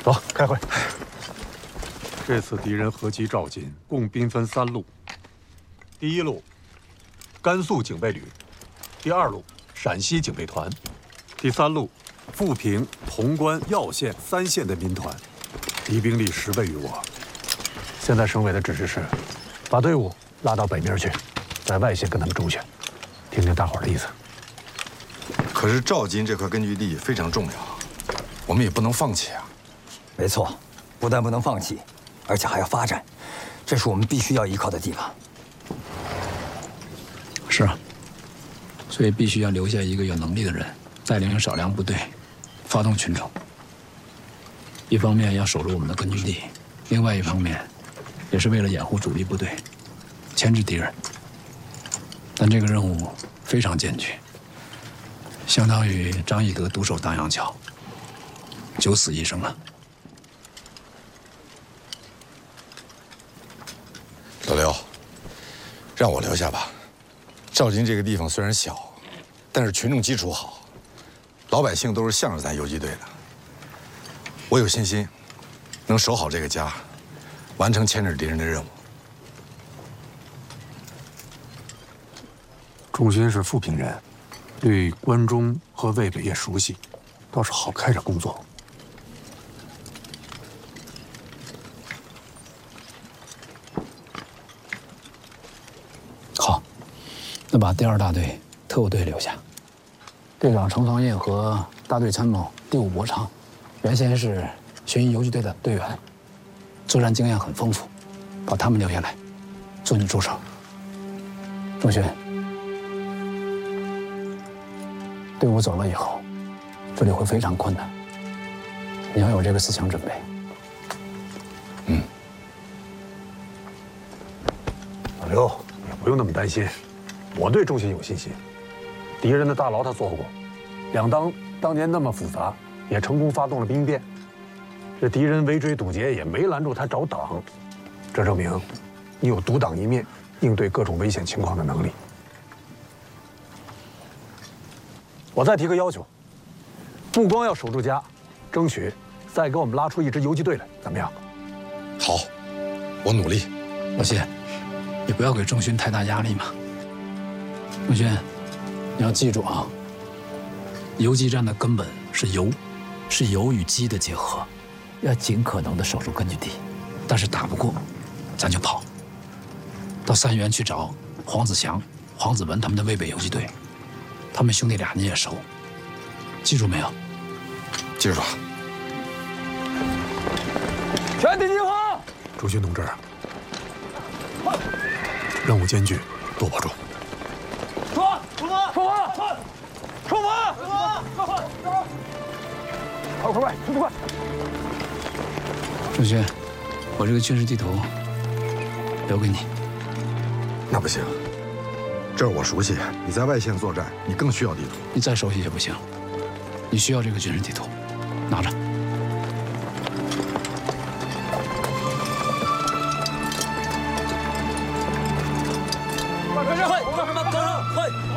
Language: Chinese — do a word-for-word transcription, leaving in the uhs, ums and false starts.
走，开会。 这次敌人合击赵金，共兵分三路。第一路，甘肃警备旅；第二路，陕西警备团；第三路，富平、潼关、耀县三县的民团。敌兵力十倍于我。现在省委的指示是，把队伍拉到北面去，在外线跟他们周旋，听听大伙儿的意思。 可是赵金这块根据地非常重要，我们也不能放弃啊。 没错，不但不能放弃，而且还要发展，这是我们必须要依靠的地方。 是啊，所以必须要留下一个有能力的人，带领少量部队，发动群众。一方面要守住我们的根据地，另外一方面，也是为了掩护主力部队，牵制敌人。但这个任务非常艰巨，相当于张翼德独守当阳桥，九死一生啊！ 老刘，让我留下吧。赵金这个地方虽然小，但是群众基础好，老百姓都是向着咱游击队的。我有信心，能守好这个家，完成牵制敌人的任务。 仲勋是富平人，对关中和渭北也熟悉，倒是好开展工作。 好，那把第二大队特务队留下。队长程方印和大队参谋第五博昌，原先是巡游击队的队员，作战经验很丰富，把他们留下来，做你助手。仲勋，队伍走了以后，这里会非常困难，你要有这个思想准备。 嗯。 老刘，也不用那么担心，我对仲勋有信心。敌人的大牢他做过，两当当年那么复杂，也成功发动了兵变。这敌人围追堵截，也没拦住他找党，这证明你有独当一面、应对各种危险情况的能力。我再提个要求，不光要守住家，争取再给我们拉出一支游击队来，怎么样？ 好，我努力。 老谢，你不要给仲勋太大压力嘛。仲勋，你要记住啊，游击战的根本是游，是游与击的结合，要尽可能的守住根据地，但是打不过，咱就跑。到三原去找黄子祥、黄子文他们的渭北游击队，他们兄弟俩你也熟，记住没有？ 记住了。 全体集合！ 仲勋同志，任务艰巨，多保重。 出发！出发！出发！出发！出发！出发！快快快，速度快！ 仲勋，我这个军事地图留给你。 那不行，这儿我熟悉，你在外线作战，你更需要地图。 你再熟悉也不行，你需要这个军事地图，拿着。 快开始会，同志们，跟上会。